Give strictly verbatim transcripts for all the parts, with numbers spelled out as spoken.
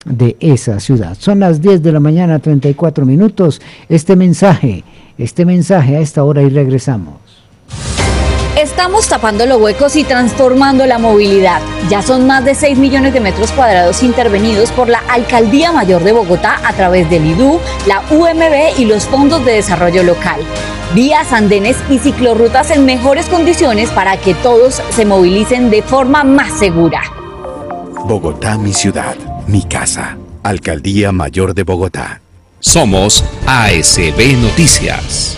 de esa ciudad. Son las diez de la mañana, treinta y cuatro minutos. Este mensaje, este mensaje a esta hora y regresamos. Estamos tapando los huecos y transformando la movilidad. Ya son más de seis millones de metros cuadrados intervenidos por la Alcaldía Mayor de Bogotá a través del I D U, la U M B y los fondos de desarrollo local. Vías, andenes y ciclorrutas en mejores condiciones para que todos se movilicen de forma más segura. Bogotá, mi ciudad, mi casa. Alcaldía Mayor de Bogotá. Somos A S B Noticias.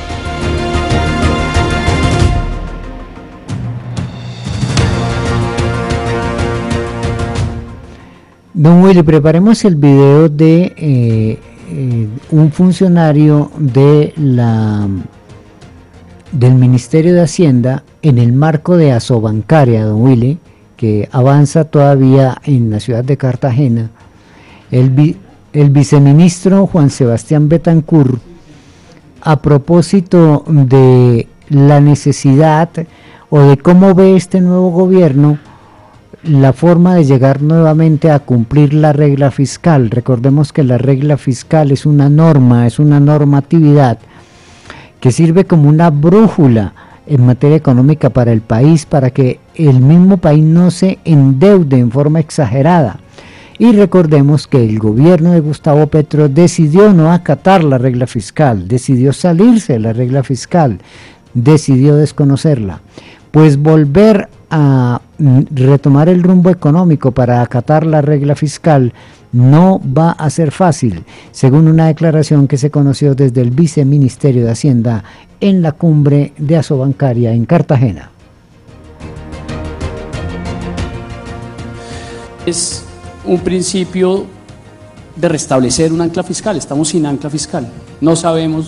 Don Willy, preparemos el video de eh, eh, un funcionario de la del Ministerio de Hacienda en el marco de Asobancaria, don Willy, que avanza todavía en la ciudad de Cartagena. El, vi, el viceministro Juan Sebastián Betancur, a propósito de la necesidad o de cómo ve este nuevo gobierno la forma de llegar nuevamente a cumplir la regla fiscal. Recordemos que la regla fiscal es una norma, es una normatividad que sirve como una brújula en materia económica para el país, para que el mismo país no se endeude en forma exagerada. Y recordemos que el gobierno de Gustavo Petro decidió no acatar la regla fiscal, decidió salirse de la regla fiscal, decidió desconocerla. Pues volver a retomar el rumbo económico para acatar la regla fiscal no va a ser fácil, según una declaración que se conoció desde el Viceministerio de Hacienda en la cumbre de Asobancaria en Cartagena. Es un principio de restablecer un ancla fiscal. Estamos sin ancla fiscal, no sabemos